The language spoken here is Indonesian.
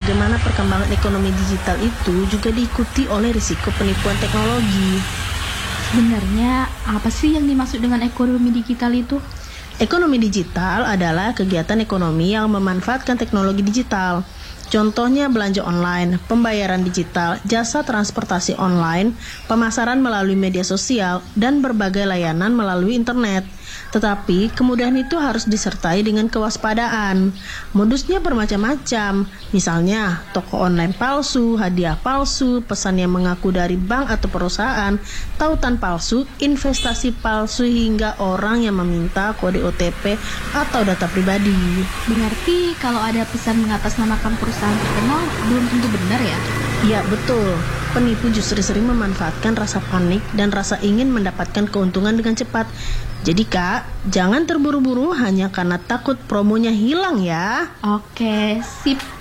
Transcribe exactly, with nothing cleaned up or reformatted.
bagaimana perkembangan ekonomi digital itu juga diikuti oleh risiko penipuan teknologi. Sebenarnya apa sih yang dimaksud dengan ekonomi digital itu? Ekonomi digital adalah kegiatan ekonomi yang memanfaatkan teknologi digital. Contohnya belanja online, pembayaran digital, jasa transportasi online, pemasaran melalui media sosial, dan berbagai layanan melalui internet. Tetapi kemudahan itu harus disertai dengan kewaspadaan. Modusnya bermacam-macam, misalnya toko online palsu, hadiah palsu, pesan yang mengaku dari bank atau perusahaan, tautan palsu, investasi palsu, hingga orang yang meminta kode O T P atau data pribadi. Berarti kalau ada pesan mengatasnamakan perusahaan terkenal belum tentu benar ya? Ya, betul. Penipu justru sering memanfaatkan rasa panik dan rasa ingin mendapatkan keuntungan dengan cepat. Jadi Kak, jangan terburu-buru hanya karena takut promonya hilang ya. Oke, sip.